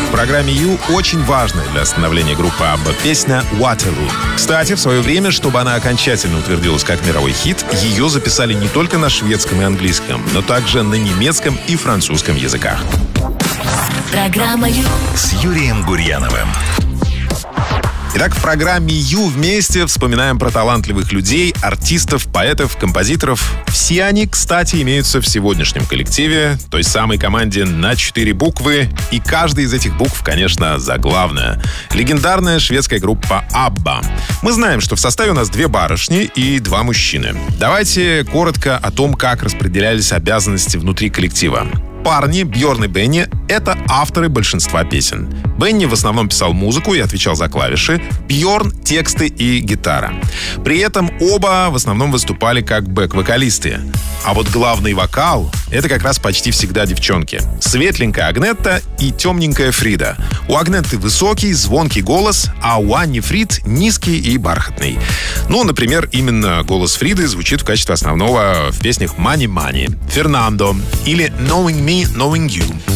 В программе «Ю» очень важная для становления группы ABBA песня «Waterloo». Кстати, в свое время, чтобы она окончательно утвердилась как мировой хит, ее записали не только на шведском и английском, но также на немецком и французском языках. Программа «Ю» с Юрием Гурьяновым. Итак, в программе «Ю» вместе вспоминаем про талантливых людей, артистов, поэтов, композиторов. Все они, кстати, имеются в сегодняшнем коллективе, той самой команде на 4 буквы. И каждая из этих букв, конечно, заглавная. Легендарная шведская группа ABBA. Мы знаем, что в составе у нас 2 барышни и 2 мужчины. Давайте коротко о том, как распределялись обязанности внутри коллектива. Парни, Бьорн и Бенни, это авторы большинства песен. Бенни в основном писал музыку и отвечал за клавиши, Бьорн — тексты и гитара. При этом оба в основном выступали как бэк-вокалисты. А вот главный вокал — это как раз почти всегда девчонки. Светленькая Агнетта и темненькая Фрида. У Агнетты высокий, звонкий голос, а у Анни Фрид низкий и бархатный. Ну, например, именно голос Фриды звучит в качестве основного в песнях «Money Money», «Фернандо» или «Knowing Me, Knowing You».